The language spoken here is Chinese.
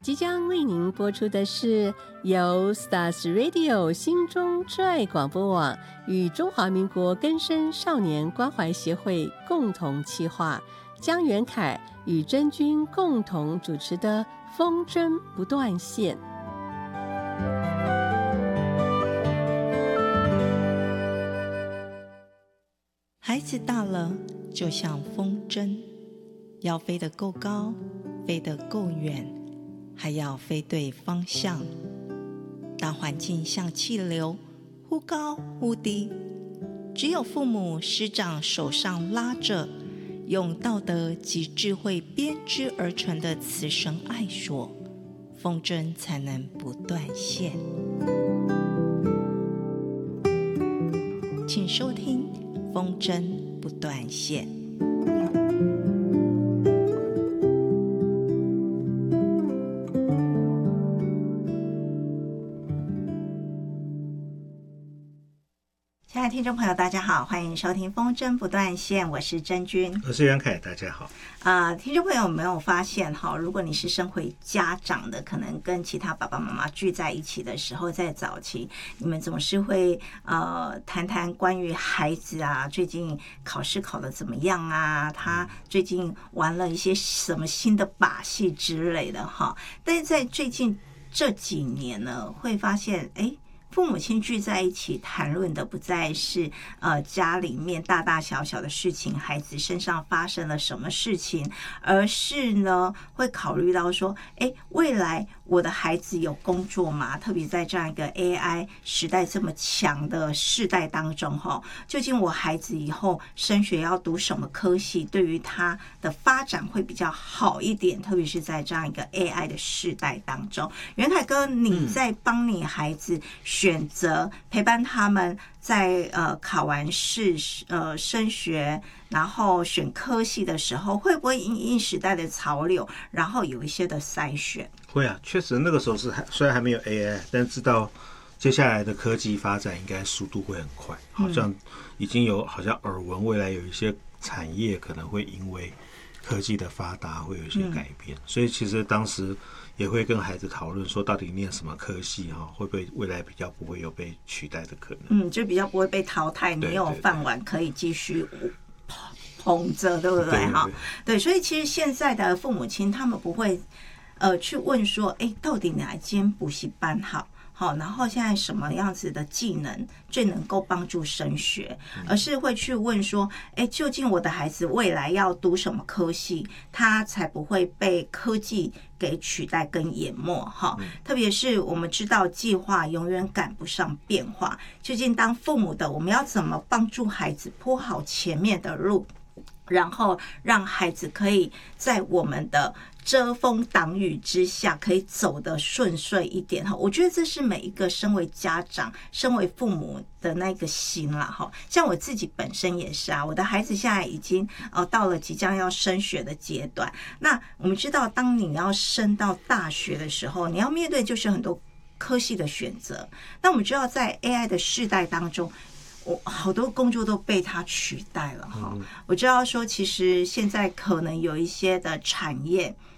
即将为您播出的是由 Stars Radio 心中之爱广播网与中华民国更生少年关怀协会共同企划，江元凯与真君共同主持的风筝不断线。 孩子大了，就像风筝，要飞得够高，飞得够远，还要飞对方向。大环境像气流，忽高忽低，只有父母师长手上拉着，用道德及智慧编织而成的慈绳爱索，风筝才能不断线。请收听风筝不断线。亲爱的听众朋友大家好，欢迎收听风筝不断线，我是真君， 我是袁凯，大家好。 听众朋友有没有发现如果你是身为家长的，可能跟其他爸爸妈妈聚在一起的时候，在早期你们总是会谈谈关于孩子啊，最近考试考得怎么样啊，他最近玩了一些什么新的把戏之类的但是在最近这几年呢，会发现父母亲聚在一起谈论的不再是家里面大大小小的事情，孩子身上发生了什么事情，而是呢会考虑到说未来我的孩子有工作吗？特别在这样一个 AI 时代这么强的世代当中究竟我孩子以后升学要读什么科系，对于他的发展会比较好一点，特别是在这样一个 AI 的世代当中。袁凯哥，你在帮你孩子选择陪伴他们在考完试升学然后选科系的时候，会不会因应时代的潮流然后有一些的筛选？ 会啊，确实那个时候虽然还没有 AI， 但知道接下来的科技发展应该速度会很快，好像已经有好像耳闻未来有一些产业可能会因为科技的发达会有一些改变，所以其实当时也会跟孩子讨论说，到底念什么科系会不会未来比较不会有被取代的可能？就比较不会被淘汰， 你有饭碗可以继续捧着，对不对？对，所以其实现在的父母亲他们不会去问说，到底哪一间补习班好，然后现在什么样子的技能最能够帮助升学，而是会去问说究竟我的孩子未来要读什么科系，他才不会被科技给取代跟淹没特别是我们知道计划永远赶不上变化，究竟当父母的我们要怎么帮助孩子铺好前面的路，然后让孩子可以在我们的遮风挡雨之下可以走得顺遂一点我觉得这是每一个身为家长身为父母的那个心啦像我自己本身也是我的孩子现在已经到了即将要升学的阶段。那我们知道当你要升到大学的时候，你要面对就是很多科系的选择。那我们知道在 AI 的世代当中，好多工作都被它取代了我知道说其实现在可能有一些的产业